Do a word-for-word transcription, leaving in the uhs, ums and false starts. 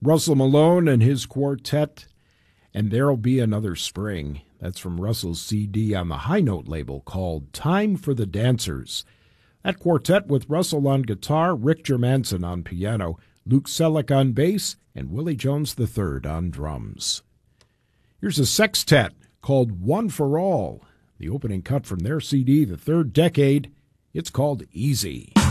Russell Malone and his quartet, and There'll Be Another Spring. That's from Russell's C D on the High Note label called Time for the Dancers. That quartet with Russell on guitar, Rick Germanson on piano, Luke Selleck on bass, and Willie Jones the third on drums. Here's a sextet called One for All. The opening cut from their C D, The Third Decade. It's called Easy.